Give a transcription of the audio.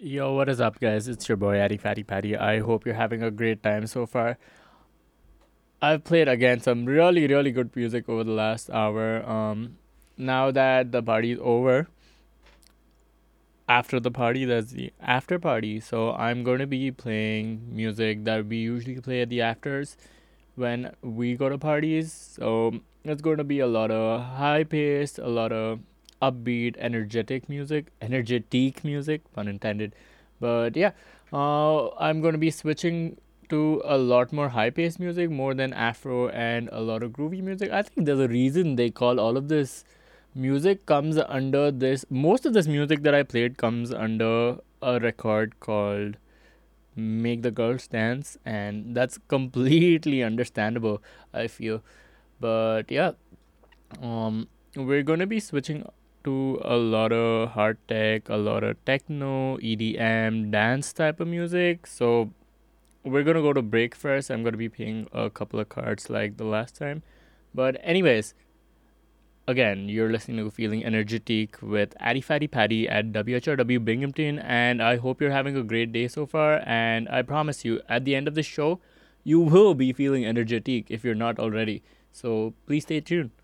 Yo, what is up, guys? It's your boy Addy Fatty Patty. I hope you're having a great time so far. I've played again some really, really good music over the last hour. Now that the party's over, after the party, there's the after party. So I'm going to be playing music that we usually play at the afters when we go to parties. So it's going to be a lot of high paced, a lot of upbeat, energetic music, pun intended. But yeah, I'm going to be switching to a lot more high paced music, more than Afro and a lot of groovy music. I think there's a reason they call all of this music comes under this. Most of this music that I played comes under a record called Make the Girls Dance, and that's completely understandable, I feel. But yeah, we're gonna be switching to a lot of hard tech, a lot of techno, EDM, dance type of music. So we're gonna go to break first. I'm gonna be playing a couple of cards like the last time. But anyways, again, you're listening to Feeling Energetic with Addy Fatty Patty at WHRW Binghamton, and I hope you're having a great day so far. And I promise you, at the end of the show, you will be feeling energetic if you're not already. So please stay tuned.